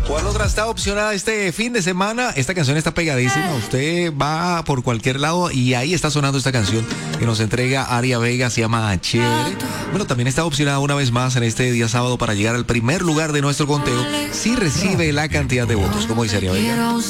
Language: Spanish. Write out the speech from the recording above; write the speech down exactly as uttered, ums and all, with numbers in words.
¿Cuál otra está opcionada este fin de semana? Esta canción está pegadísima. Usted va por cualquier lado y ahí está sonando esta canción que nos entrega Aria Vega. Se llama Chévere. Bueno, también está opcionada una vez más en este día sábado para llegar al primer lugar de nuestro conteo si recibe la cantidad de votos. ¿Cómo dice Aria Vega?